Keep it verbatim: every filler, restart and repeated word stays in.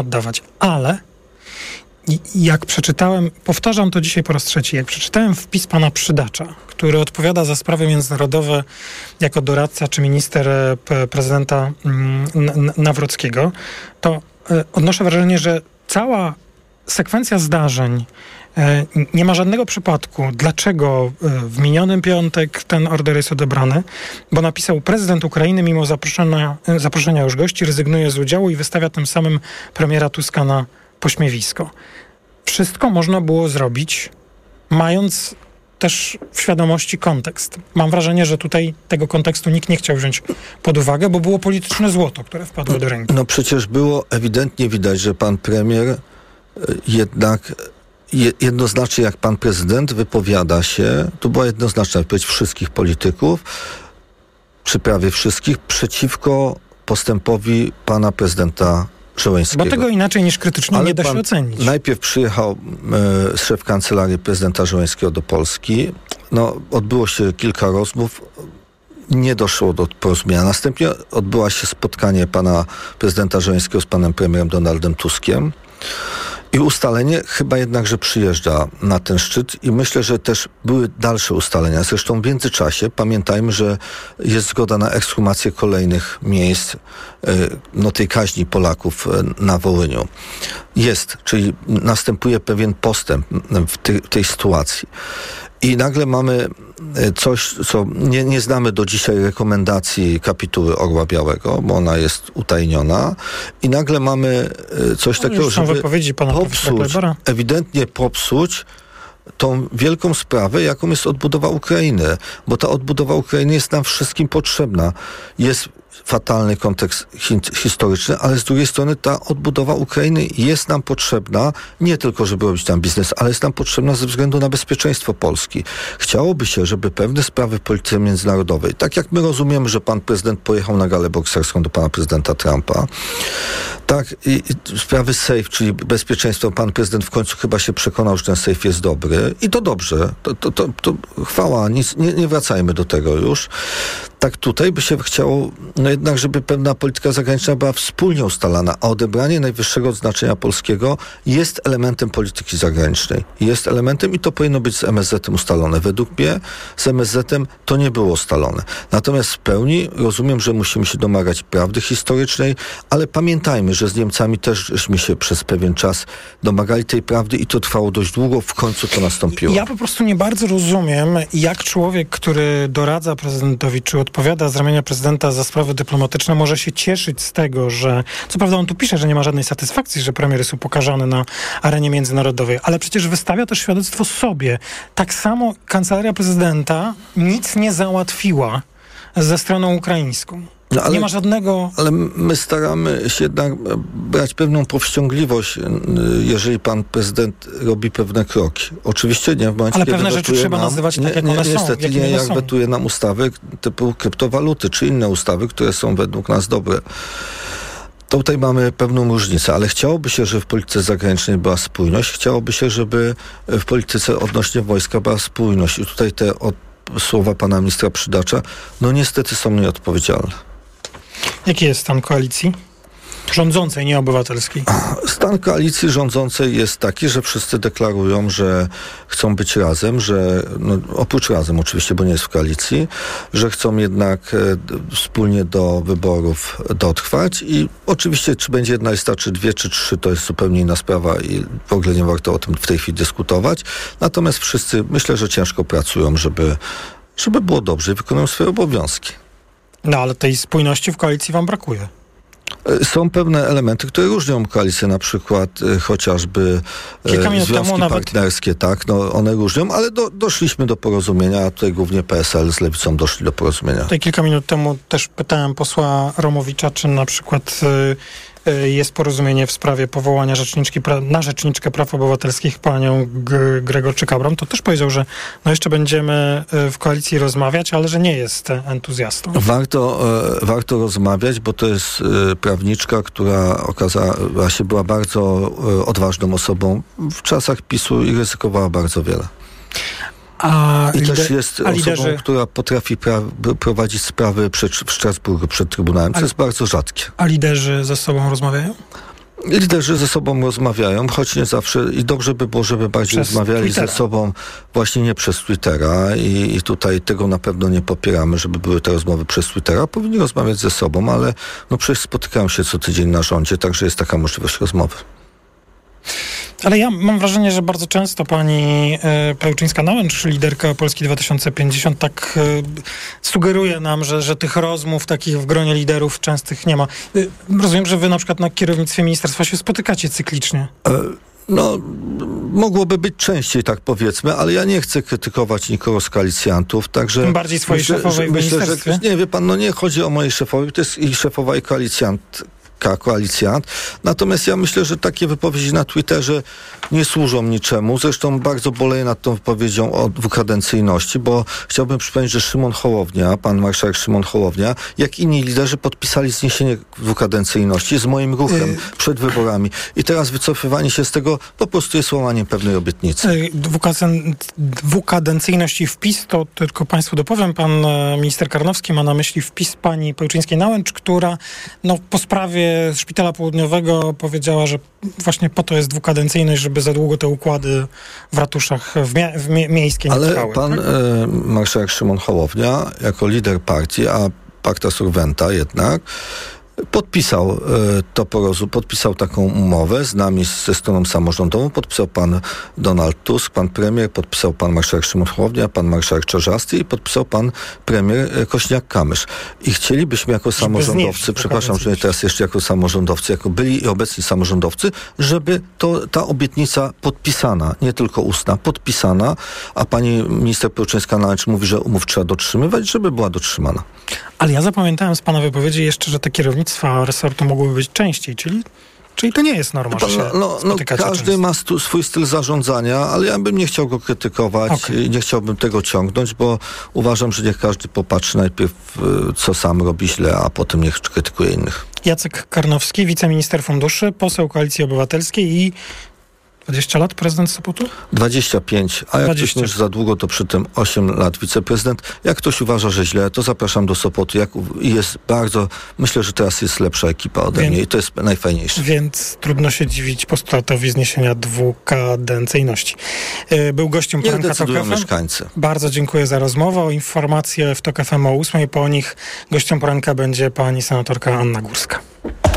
oddawać. Ale jak przeczytałem, powtarzam to dzisiaj po raz trzeci, jak przeczytałem wpis pana Przydacza, który odpowiada za sprawy międzynarodowe jako doradca czy minister prezydenta Nawrockiego, to odnoszę wrażenie, że cała sekwencja zdarzeń, nie ma żadnego przypadku, dlaczego w minionym piątek ten order jest odebrany, bo napisał: prezydent Ukrainy mimo zaproszenia, zaproszenia już gości rezygnuje z udziału i wystawia tym samym premiera Tuska na pośmiewisko. Wszystko można było zrobić, mając też w świadomości kontekst. Mam wrażenie, że tutaj tego kontekstu nikt nie chciał wziąć pod uwagę, bo było polityczne złoto, które wpadło do ręki. No przecież było ewidentnie widać, że pan premier jednak jednoznacznie, jak pan prezydent wypowiada się, to była jednoznaczna wypowiedź wszystkich polityków, czy prawie wszystkich, przeciwko postępowi pana prezydenta Zełenskiego. Bo tego inaczej niż krytycznie Ale nie da się ocenić. Najpierw przyjechał e, szef kancelarii prezydenta Zełenskiego do Polski. No, odbyło się kilka rozmów. Nie doszło do porozumienia. Następnie odbyło się spotkanie pana prezydenta Zełenskiego z panem premierem Donaldem Tuskiem. I ustalenie chyba jednak, że przyjeżdża na ten szczyt i myślę, że też były dalsze ustalenia. Zresztą w międzyczasie pamiętajmy, że jest zgoda na ekshumację kolejnych miejsc no, tej kaźni Polaków na Wołyniu. Jest, czyli następuje pewien postęp w, ty, w tej sytuacji. I nagle mamy coś, co nie, nie znamy do dzisiaj rekomendacji kapituły Orła Białego, bo ona jest utajniona. I nagle mamy coś no, takiego, żeby popsuć, ewidentnie popsuć tą wielką sprawę, jaką jest odbudowa Ukrainy. Bo ta odbudowa Ukrainy jest nam wszystkim potrzebna. Jest fatalny kontekst historyczny, ale z drugiej strony ta odbudowa Ukrainy jest nam potrzebna nie tylko, żeby robić tam biznes, ale jest nam potrzebna ze względu na bezpieczeństwo Polski. Chciałoby się, żeby pewne sprawy w polityce międzynarodowej, tak jak my rozumiemy, że pan prezydent pojechał na galę bokserską do pana prezydenta Trumpa, tak i, i sprawy safe, czyli bezpieczeństwo, pan prezydent w końcu chyba się przekonał, że ten safe jest dobry i to dobrze, to, to, to, to chwała, nic, nie, nie wracajmy do tego już. Tak tutaj by się chciało, no jednak, żeby pewna polityka zagraniczna była wspólnie ustalana, a odebranie najwyższego odznaczenia polskiego jest elementem polityki zagranicznej. Jest elementem i to powinno być z M S Z-em ustalone. Według mnie z M S Z-em to nie było ustalone. Natomiast w pełni rozumiem, że musimy się domagać prawdy historycznej, ale pamiętajmy, że z Niemcami teżśmy się przez pewien czas domagali tej prawdy i to trwało dość długo, w końcu to nastąpiło. Ja po prostu nie bardzo rozumiem, jak człowiek, który doradza prezydentowi, czy odpowiada z ramienia prezydenta za sprawy dyplomatyczne, może się cieszyć z tego, że, co prawda on tu pisze, że nie ma żadnej satysfakcji, że premier jest upokarzany na arenie międzynarodowej, ale przecież wystawia też świadectwo sobie. Tak samo kancelaria prezydenta nic nie załatwiła ze stroną ukraińską. No ale, nie ma żadnego... Ale my staramy się jednak brać pewną powściągliwość, jeżeli pan prezydent robi pewne kroki. Oczywiście nie w momencie, ale kiedy pewne rzeczy trzeba nam, nazywać tak, nie, jak nie, one niestety, są. nie, jak są. Wetuje nam ustawy typu kryptowaluty, czy inne ustawy, które są według nas dobre. Tutaj mamy pewną różnicę, ale chciałoby się, żeby w polityce zagranicznej była spójność. Chciałoby się, żeby w polityce odnośnie wojska była spójność. I tutaj te od, słowa pana ministra Przydacza, no niestety są nieodpowiedzialne. Jaki jest stan koalicji? Rządzącej, nie obywatelskiej. Stan koalicji rządzącej jest taki, że wszyscy deklarują, że chcą być razem, że no, oprócz razem oczywiście, bo nie jest w koalicji, że chcą jednak e, wspólnie do wyborów dotrwać i oczywiście czy będzie jedna lista, czy dwie, czy trzy, to jest zupełnie inna sprawa i w ogóle nie warto o tym w tej chwili dyskutować. Natomiast wszyscy myślę, że ciężko pracują, żeby, żeby było dobrze i wykonują swoje obowiązki. No ale tej spójności w koalicji wam brakuje. Są pewne elementy, które różnią koalicję, na przykład y, chociażby y, związki partnerskie, nawet... tak, no one różnią, ale do, doszliśmy do porozumienia, a tutaj głównie P S L z Lewicą doszli do porozumienia. Tutaj kilka minut temu też pytałem posła Romowicza, czy na przykład y, y, jest porozumienie w sprawie powołania rzeczniczki pra- na rzeczniczkę praw obywatelskich panią G- Gregorczyk-Abram. To też powiedział, że no jeszcze będziemy y, w koalicji rozmawiać, ale że nie jest entuzjastą. Warto, y, warto rozmawiać, bo to jest y, prawniczka, która okazała się, była bardzo y, odważną osobą w czasach PiSu i ryzykowała bardzo wiele. A I lider, też jest a liderzy... osobą, która potrafi pra- prowadzić sprawy przed, w Strasburgu przed Trybunałem, co a, jest bardzo rzadkie. A liderzy ze sobą rozmawiają? Liderzy ze sobą rozmawiają, choć nie zawsze i dobrze by było, żeby bardziej Przez rozmawiali Twittera. ze sobą właśnie nie przez Twittera i, i tutaj tego na pewno nie popieramy, żeby były te rozmowy przez Twittera. Powinni rozmawiać ze sobą, ale no przecież spotykają się co tydzień na rządzie, także jest taka możliwość rozmowy. Ale ja mam wrażenie, że bardzo często pani e, Pełczyńska-Nałęcz, liderka Polski dwa tysiące pięćdziesiąt, tak e, sugeruje nam, że, że tych rozmów takich w gronie liderów częstych nie ma. E, rozumiem, że wy na przykład na kierownictwie ministerstwa się spotykacie cyklicznie. E, no, mogłoby być częściej, tak powiedzmy, ale ja nie chcę krytykować nikogo z koalicjantów, także... Tym bardziej swojej myślę, szefowej że, w myślę, ministerstwie. że, nie, wie pan, no nie chodzi o mojej szefowej, to jest i szefowa i koalicjant. koalicjant. Natomiast ja myślę, że takie wypowiedzi na Twitterze nie służą niczemu. Zresztą bardzo boleję nad tą wypowiedzią o dwukadencyjności, bo chciałbym przypomnieć, że Szymon Hołownia, pan marszałek Szymon Hołownia, jak inni liderzy podpisali zniesienie dwukadencyjności z moim ruchem yy. przed wyborami. I teraz wycofywanie się z tego po prostu jest łamaniem pewnej obietnicy. Dwukaden- dwukadencyjność i wpis, to tylko państwu dopowiem. Pan minister Karnowski ma na myśli wpis pani Pełczyńskiej-Nałęcz, która no, po sprawie Szpitala Południowego powiedziała, że właśnie po to jest dwukadencyjność, żeby za długo te układy w ratuszach w, mie- w mie- miejskie nie Ale trwały. pan tak? e, marszałek Szymon Hołownia jako lider partii, a pacta surventa jednak, podpisał e, to porozu, podpisał taką umowę z nami, ze stroną samorządową, podpisał pan Donald Tusk, pan premier, podpisał pan marszałek Szymon Hołownia, pan marszałek Czarzasty i podpisał pan premier e, Kośniak-Kamysz. I chcielibyśmy jako samorządowcy, przepraszam, że teraz jeszcze jako samorządowcy, jako byli i obecni samorządowcy, żeby to, ta obietnica podpisana, nie tylko ustna, podpisana, a pani minister Pełczyńska-Nałęcz mówi, że umów trzeba dotrzymywać, żeby była dotrzymana. Ale ja zapamiętałem z pana wypowiedzi jeszcze, że te kierownictwa resortu mogłyby być częściej, czyli, czyli to nie jest norma, że się no, no, no, każdy często. ma stu, swój styl zarządzania, ale ja bym nie chciał go krytykować Okay. i nie chciałbym tego ciągnąć, bo uważam, że niech każdy popatrzy najpierw, co sam robi źle, a potem niech krytykuje innych. Jacek Karnowski, wiceminister funduszy, poseł Koalicji Obywatelskiej i dwadzieścia lat prezydent Sopotu? dwadzieścia pięć, a jak dwadzieścia. ktoś już za długo, to przy tym osiem lat wiceprezydent. Jak ktoś uważa, że źle, to zapraszam do Sopotu. Jak jest bardzo, myślę, że teraz jest lepsza ekipa ode Więc, mnie i to jest najfajniejsze. Więc trudno się dziwić postulatowi zniesienia dwukadencyjności. Był gościem Niech poranka decydują Tok F M. mieszkańcy. Bardzo dziękuję za rozmowę. Informacje w Tok F M o ósmej. Po nich gościem poranka będzie pani senatorka Anna Górska.